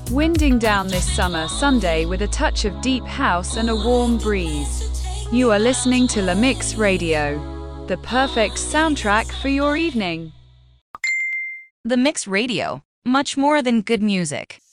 Winding down this summer Sunday with a touch of deep house and a warm breeze. You are listening to La Mix Radio, the perfect soundtrack for your evening. The Mix Radio, much more than good music.